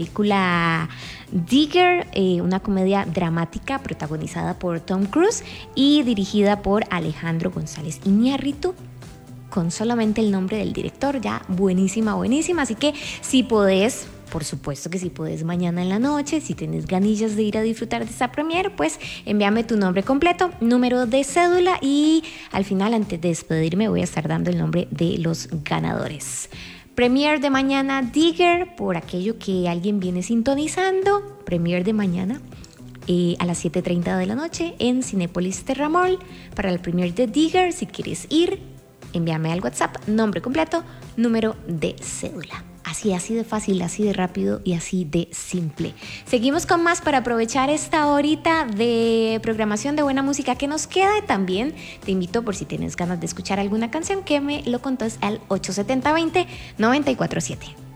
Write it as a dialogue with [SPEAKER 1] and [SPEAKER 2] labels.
[SPEAKER 1] película Digger, una comedia dramática protagonizada por Tom Cruise y dirigida por Alejandro González Iñárritu. Con solamente el nombre del director, ya buenísima, buenísima. Así que si podés, por supuesto que si podés mañana en la noche, si tenés ganillas de ir a disfrutar de esta premiere, pues envíame tu nombre completo, número de cédula y al final, antes de despedirme, voy a estar dando el nombre de los ganadores. Premiere de mañana Digger, por aquello que alguien viene sintonizando. Premiere de mañana a las 7:30 de la noche en Cinépolis Terramol para el premiere de Digger. Si quieres ir, envíame al WhatsApp nombre completo, número de cédula. Así de fácil, así de rápido y así de simple. Seguimos con más para aprovechar esta horita de programación de buena música que nos queda. Y también te invito, por si tienes ganas de escuchar alguna canción, que me lo contes al 870-20-947.